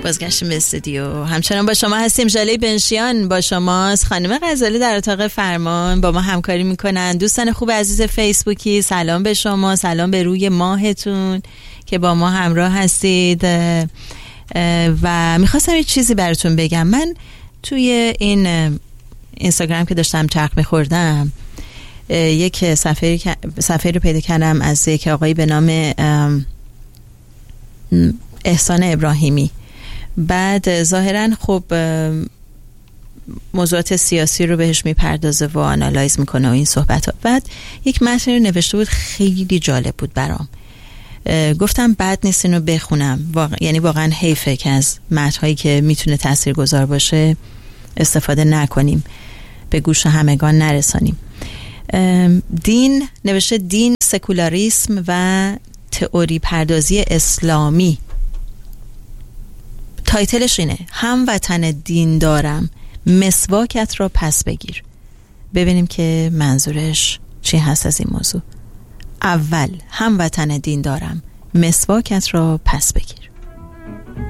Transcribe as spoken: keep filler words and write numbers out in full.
بازگشتیم به استودیو. همچنان با شما هستیم. ژاله بنشیان با شماست. خانم غزالی در اتاق فرمان با ما همکاری میکنن. دوستان خوب عزیز فیسبوکی، سلام به شما، سلام به روی ماهتون که با ما همراه هستید. و میخواستم یه چیزی براتون بگم. من توی این اینستاگرام که داشتم چرخ میخوردم یک صفحه صفحه رو پیدا کردم از یک آقایی به نام احسان ابراهیمی. بعد ظاهرا خب موضوعات سیاسی رو بهش میپردازه و آنالایز میکنه و این صحبت ها. بعد یک متن رو نوشته بود، خیلی جالب بود برام. گفتم بد نیست اینو بخونم. واقع... یعنی واقعا حیفه که از متن‌هایی که میتونه تاثیرگذار باشه استفاده نکنیم، به گوش همگان نرسانیم. دین نوشته دین، سکولاریسم و تئوری پردازی اسلامی. تایتلش اینه: هموطن دین دارم، مسواکت را پس بگیر. ببینیم که منظورش چی هست از این موضوع. اول، هموطن دین دارم، مسواکت را پس بگیر.